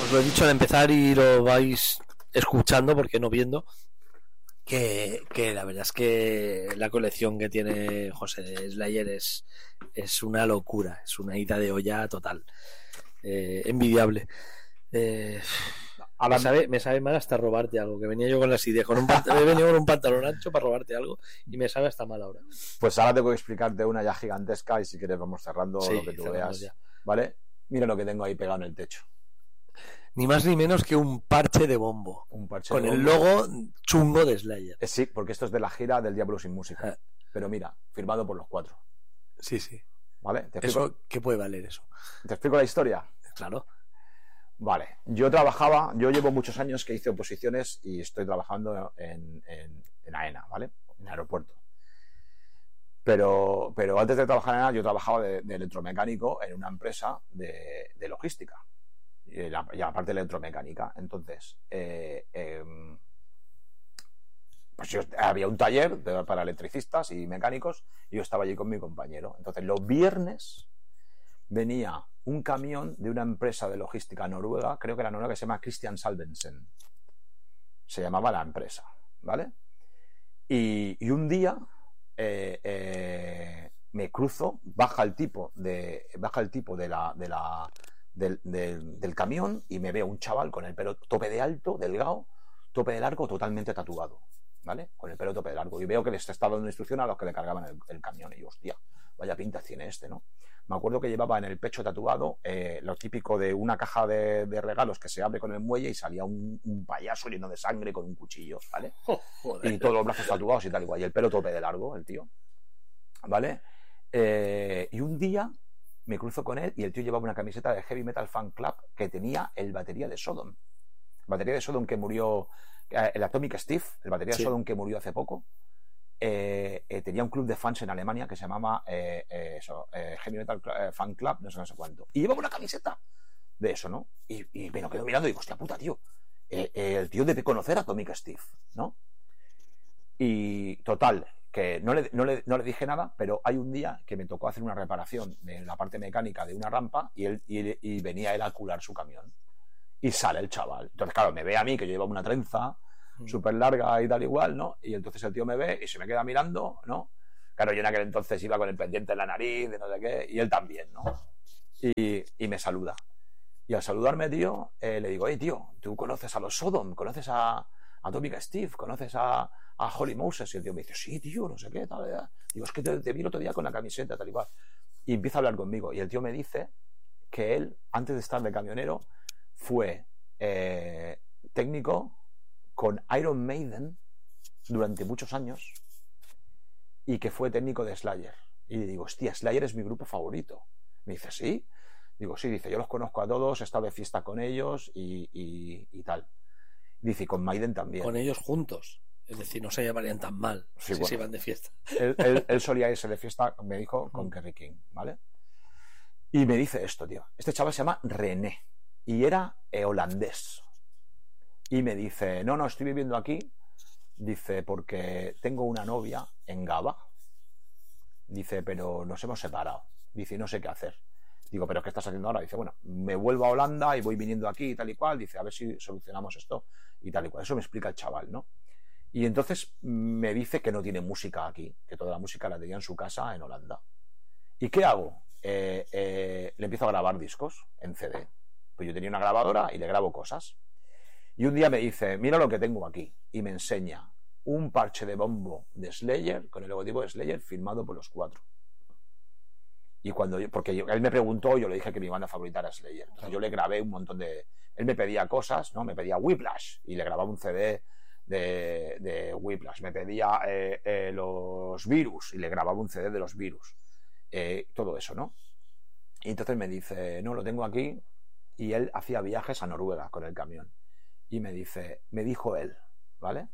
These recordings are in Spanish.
os lo he dicho al empezar y lo vais escuchando, porque no viendo, que la verdad es que la colección que tiene José de Slayer es una locura, es una ida de olla total, envidiable. Me sabe mal hasta robarte algo, que venía yo con las ideas, he venido con un pantalón ancho para robarte algo y me sabe hasta mal ahora. Pues ahora tengo que explicarte una ya gigantesca y si quieres vamos cerrando lo que tú veas, ya. ¿Vale? Mira lo que tengo ahí pegado en el techo. Ni más ni menos que un parche de bombo. Un parche con de bombo. El logo chungo de Slayer. Sí, porque esto es de la gira del Diablo sin música. Pero mira, firmado por los 4. Sí, sí. ¿Vale? ¿Eso qué puede valer eso? ¿Te explico la historia? Claro. Vale. Yo llevo muchos años que hice oposiciones y estoy trabajando en AENA, ¿vale? En aeropuerto. Pero antes de trabajar en AENA, yo trabajaba de electromecánico en una empresa de logística. Y la parte de electromecánica. Entonces, pues yo había un taller para electricistas y mecánicos y yo estaba allí con mi compañero. Entonces, los viernes venía un camión de una empresa de logística noruega, creo que era noruega, que se llama Christian Salvensen. Se llamaba la empresa, ¿vale? Y un día me cruzo, baja el tipo del camión y me veo un chaval con el pelo tope de alto, delgado, tope de largo, totalmente tatuado, ¿vale? Con el pelo tope de largo. Y veo que les estaba dando instrucción a los que le cargaban el camión. Y yo, hostia, vaya pinta tiene este, ¿no? Me acuerdo que llevaba en el pecho tatuado lo típico de una caja de regalos que se abre con el muelle y salía un payaso lleno de sangre con un cuchillo, ¿vale? Y todos los brazos tatuados y tal igual. Y el pelo tope de largo, el tío, ¿vale? Y un día me cruzo con él y el tío llevaba una camiseta de Heavy Metal Fan Club que tenía el batería de Sodom. El batería de Sodom que murió, el Atomic Steve, el batería de Sodom que murió hace poco. Tenía un club de fans en Alemania que se llamaba Heavy Metal Fan Club, no sé cuánto. Y llevaba una camiseta de eso, ¿no? Y me lo quedo mirando y digo, hostia puta, tío. El tío debe conocer a Atomic Steve, ¿no? Y total, que no le dije nada, pero hay un día que me tocó hacer una reparación en la parte mecánica de una rampa y venía él a curar su camión. Y sale el chaval. Entonces, claro, me ve a mí que yo llevaba una trenza súper larga y tal igual, ¿no? Y entonces el tío me ve y se me queda mirando, ¿no? Claro, yo en aquel entonces iba con el pendiente en la nariz, de no sé qué, y él también, ¿no? Y me saluda. Y al saludarme, tío, le digo, tío, ¿tú conoces a los Sodom? ¿Conoces a Atomic Steve? ¿Conoces a Holy Moses? Y el tío me dice, sí, tío, no sé qué, tal, tal. Digo, es que te vi el otro día con la camiseta, tal igual. Y empieza a hablar conmigo. Y el tío me dice que él, antes de estar de camionero, fue técnico con Iron Maiden durante muchos años y que fue técnico de Slayer. Y le digo, hostia, Slayer es mi grupo favorito. Me dice, ¿sí? Digo, sí, dice, yo los conozco a todos, he estado de fiesta con ellos y tal. Dice, y con Maiden también. Con ellos juntos. Es decir, no se llamarían tan mal si se iban de fiesta. Él solía irse de fiesta, me dijo, con Kerry King, ¿vale? Y me dice esto, tío. Este chaval se llama René y era holandés. Y me dice, no, estoy viviendo aquí, dice, porque tengo una novia en Gaba, dice, pero nos hemos separado, dice, no sé qué hacer. Digo, ¿pero qué estás haciendo ahora? Dice, bueno, me vuelvo a Holanda y voy viniendo aquí y tal y cual, dice, a ver si solucionamos esto y tal y cual. Eso me explica el chaval, ¿no? Y entonces me dice que no tiene música aquí, que toda la música la tenía en su casa en Holanda. ¿Y qué hago? Le empiezo a grabar discos en CD. Pues yo tenía una grabadora y le grabo cosas. Y un día me dice, mira lo que tengo aquí. Y me enseña un parche de bombo de Slayer, con el logotipo de Slayer, firmado por los 4. Y él me preguntó, yo le dije que mi banda favorita era Slayer. Entonces yo le grabé un montón de... Él me pedía cosas, ¿no? Me pedía Whiplash, y le grababa un CD de Whiplash. Me pedía los Virus, y le grababa un CD de los Virus. Todo eso, ¿no? Y entonces me dice, no, lo tengo aquí. Y él hacía viajes a Noruega con el camión. Y me dijo él, ¿vale?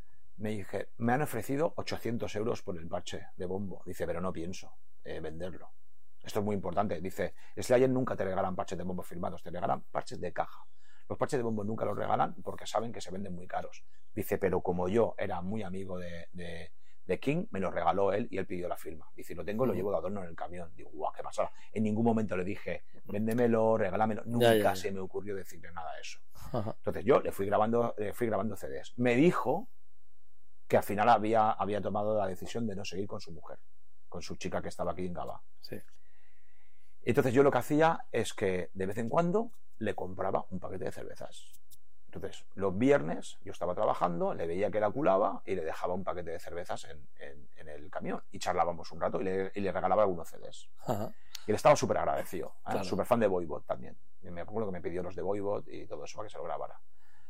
Me han ofrecido 800 euros por el parche de bombo. Dice, pero no pienso venderlo. Esto es muy importante. Dice, Slayer nunca te regalan parches de bombo firmados, te regalan parches de caja. Los parches de bombo nunca los regalan porque saben que se venden muy caros. Dice, pero como yo era muy amigo de de King, me lo regaló él y él pidió la firma. Dice, lo tengo y lo llevo de adorno en el camión. Digo, guau, qué pasada. En ningún momento le dije, véndemelo, regálamelo. Nunca se me ocurrió decirle nada de eso. Ajá. Entonces yo le fui grabando CDs. Me dijo que al final había tomado la decisión de no seguir con su mujer, con su chica que estaba aquí en Gavà. Sí. Entonces yo lo que hacía es que de vez en cuando le compraba un paquete de cervezas. Entonces los viernes yo estaba trabajando, le veía que la culaba y le dejaba un paquete de cervezas en el camión y charlábamos un rato y le regalaba algunos CDs. Ajá. Y él estaba súper agradecido, Claro. súper fan de Voivod también. Y me acuerdo que me pidió los de Voivod y todo eso para que se lo grabara.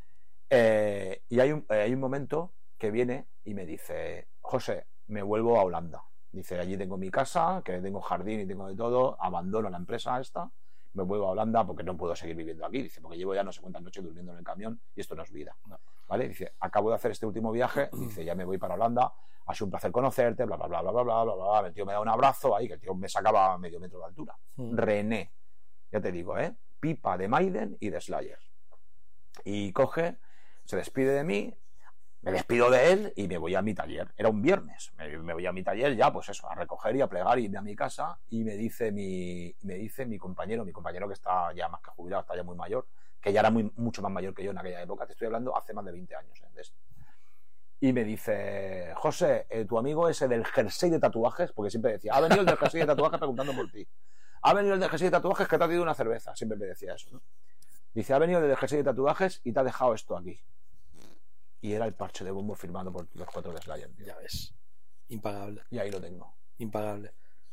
Y hay un momento que viene y me dice, José, me vuelvo a Holanda. Dice, allí tengo mi casa, que tengo jardín y tengo de todo, abandono la empresa esta, me vuelvo a Holanda porque no puedo seguir viviendo aquí. Dice, porque llevo ya no sé cuántas noches durmiendo en el camión y esto no es vida. No. ¿Vale? Dice, acabo de hacer este último viaje, dice, ya me voy para Holanda, ha sido un placer conocerte, bla, bla, bla, bla, bla, bla, bla, bla. El tío me da un abrazo ahí, que el tío me sacaba a medio metro de altura. René, ya te digo, pipa de Maiden y de Slayer. Y coge, se despide de mí, me despido de él y me voy a mi taller. Era un viernes. Me voy a mi taller ya, pues eso, a recoger y a plegar y irme a mi casa. Y me dice mi compañero que está ya más que jubilado, está ya muy mayor, que ya era mucho más mayor que yo en aquella época. Te estoy hablando hace más de 20 años de esto. Y me dice, José, tu amigo ese del jersey de tatuajes, porque siempre decía, ha venido el del jersey de tatuajes preguntando por ti. Ha venido el del jersey de tatuajes que te ha pedido una cerveza. Siempre me decía eso, ¿no? Dice, ha venido el del jersey de tatuajes y te ha dejado esto aquí. Y era el parche de bombo firmado por los 4 de Slayer, tío. Ya ves. Impagable. Y ahí lo tengo. Impagable.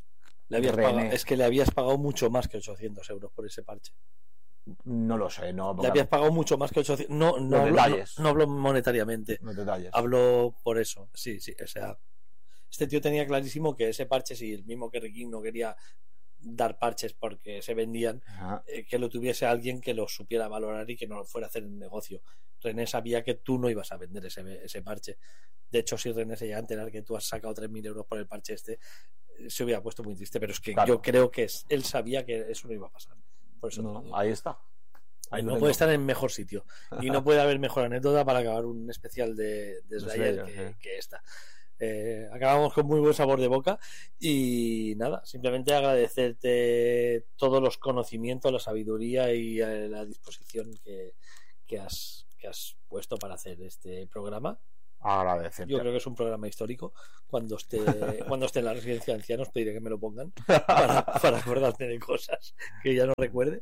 Es que le habías pagado mucho más que 800 euros por ese parche. No lo sé, no. Le habías pagado mucho más que 800. No hablo monetariamente. No detalles. Hablo por eso. Sí. O sea, este tío tenía clarísimo que ese parche, si el mismo que Ricky no quería dar parches porque se vendían, que lo tuviese alguien que lo supiera valorar y que no lo fuera a hacer en negocio. René sabía que tú no ibas a vender ese parche. De hecho, si René se llega a enterar que tú has sacado 3.000 euros por el parche este, se hubiera puesto muy triste. Pero es que claro, yo creo que él sabía que eso no iba a pasar. Por eso no, ahí está. Ahí no puede estar en mejor sitio. Y no puede haber mejor anécdota para acabar un especial de Slayer que esta. Acabamos con muy buen sabor de boca y nada, simplemente agradecerte todos los conocimientos, la sabiduría y la disposición que has puesto para hacer este programa. Agradecerte. Yo creo que es un programa histórico. Cuando esté en la residencia de ancianos pediré que me lo pongan para acordarme de cosas que ya no recuerde.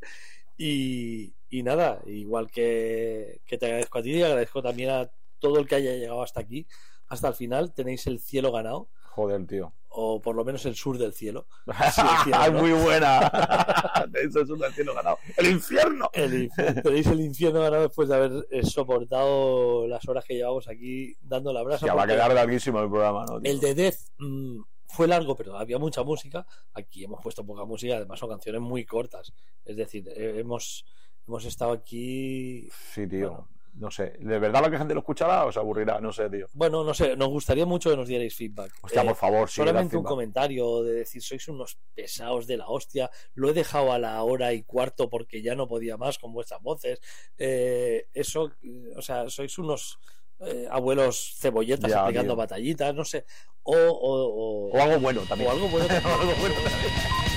Y nada, igual que te agradezco a ti, y agradezco también a todo el que haya llegado hasta aquí, hasta el final. Tenéis el cielo ganado. Joder, tío. O por lo menos el sur del cielo. Sí, el cielo, ¿no? Muy buena. Tenéis el sur del cielo ganado. ¡El infierno! Tenéis el infierno ganado después de haber soportado las horas que llevamos aquí dando la brasa. Ya va a quedar larguísimo el programa, ¿no, tío? El de Death fue largo, pero había mucha música. Aquí hemos puesto poca música, además son canciones muy cortas. Es decir, hemos estado aquí. Sí, tío. Bueno, no sé, ¿de verdad la gente lo escuchará o se aburrirá? No sé, tío. Bueno, no sé, nos gustaría mucho que nos dierais feedback. Hostia, por favor, sí. Solamente un comentario de decir, sois unos pesados de la hostia, lo he dejado a la 1:15 porque ya no podía más con vuestras voces. Eso, o sea, sois unos abuelos cebolletas ya, explicando batallitas, no sé. O algo bueno también. O algo bueno también.